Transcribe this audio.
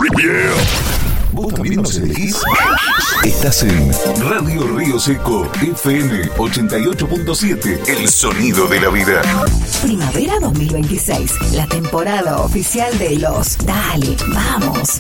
¿Vos también nos elegís? Estás en Radio Río Seco, FM 88.7, el sonido de la vida. Primavera 2026, la temporada oficial de los Dale, Vamos